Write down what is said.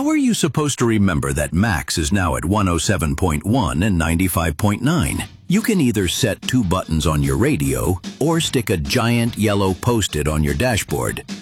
How are you supposed to remember that Max is now at 107.1 and 95.9? You can either set two buttons on your radio or stick a giant yellow Post-it on your dashboard.